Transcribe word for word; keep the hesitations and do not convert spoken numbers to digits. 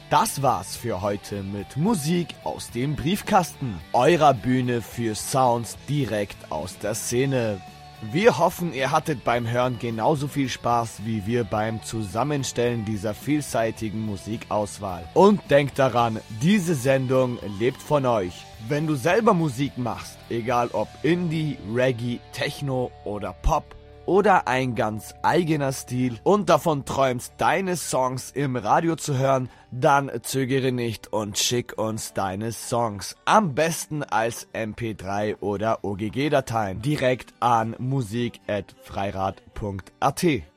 Das war's für heute mit Musik aus dem Briefkasten, eurer Bühne für Sounds direkt aus der Szene. Wir hoffen, ihr hattet beim Hören genauso viel Spaß wie wir beim Zusammenstellen dieser vielseitigen Musikauswahl. Und denkt daran, diese Sendung lebt von euch. Wenn du selber Musik machst, egal ob Indie, Reggae, Techno oder Pop, oder ein ganz eigener Stil und davon träumst, deine Songs im Radio zu hören, dann zögere nicht und schick uns deine Songs. Am besten als M P drei oder O G G-Dateien direkt an musik at freirad punkt a t.